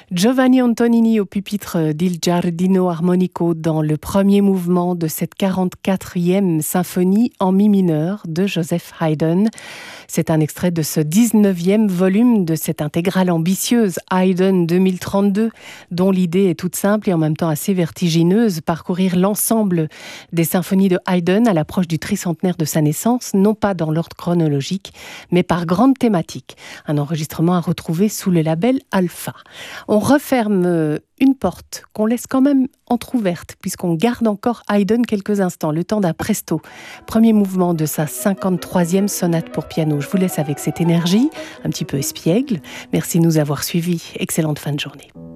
Giovanni Antonini au pupitre d'Il Giardino Armonico dans le premier mouvement de cette 44e symphonie en mi mineur de Joseph Haydn. C'est un extrait de ce 19e volume de cette intégrale ambitieuse Haydn 2032, dont l'idée est toute simple et en même temps assez vertigineuse, parcourir l'ensemble des symphonies de Haydn à l'approche du tricentenaire de sa naissance, non pas dans l'ordre chronologique, mais par grande thématique. Un enregistrement à retrouver sous le label Alpha. On referme une porte qu'on laisse quand même entrouverte, puisqu'on garde encore Haydn quelques instants, le temps d'un presto. Premier mouvement de sa 53e sonate pour piano. Je vous laisse avec cette énergie, un petit peu espiègle. Merci de nous avoir suivis. Excellente fin de journée.